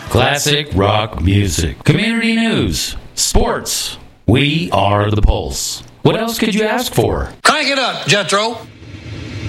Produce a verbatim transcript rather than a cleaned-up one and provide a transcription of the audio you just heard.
Classic rock music, community news, sports. We are the Pulse. What else could you ask for? Crank it up, Jethro.